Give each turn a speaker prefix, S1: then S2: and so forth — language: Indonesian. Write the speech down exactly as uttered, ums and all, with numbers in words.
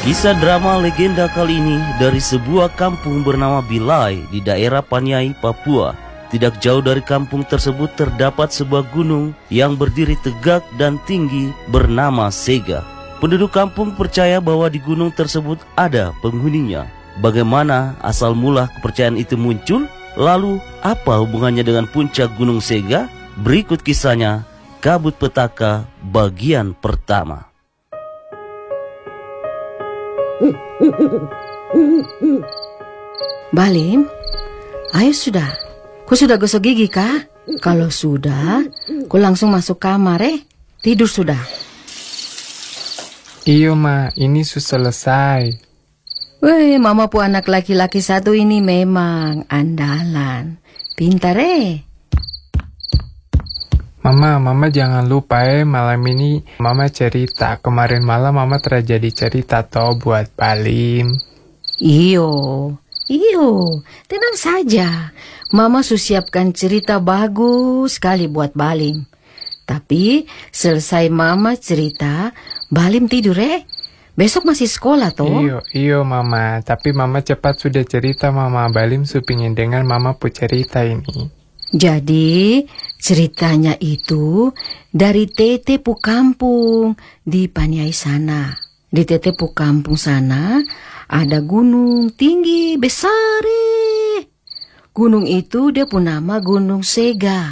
S1: Kisah drama legenda kali ini dari sebuah kampung bernama Bilai di daerah Paniai, Papua. Tidak jauh dari kampung tersebut terdapat sebuah gunung yang berdiri tegak dan tinggi bernama Sega. Penduduk kampung percaya bahwa di gunung tersebut ada penghuninya. Bagaimana asal mula kepercayaan itu muncul? Lalu apa hubungannya dengan puncak Gunung Sega? Berikut kisahnya, Kabut Petaka bagian pertama.
S2: Balim, ayo sudah. Kau sudah gosok gigi kah? Kalau sudah, kau langsung masuk kamar eh. Tidur sudah.
S3: Iyo ma, ini sudah selesai.
S2: Weh, mama pu anak laki-laki satu ini memang andalan. Pintar eh.
S3: Mama, mama jangan lupa eh, malam ini mama cerita. Kemarin malam mama terjadi cerita toh buat Balim.
S2: Iyo, iyo, tenang saja. Mama susiapkan cerita bagus sekali buat Balim. Tapi selesai mama cerita, Balim tidur eh. Besok masih sekolah toh?
S3: Iyo, iyo mama. Tapi mama cepat sudah cerita mama. Balim supingin dengar mama pu cerita ini.
S2: Jadi ceritanya itu dari Tete pu kampung di Paniai sana. Di Tete pu kampung sana ada gunung tinggi besar. Gunung itu dia pu nama Gunung Sega.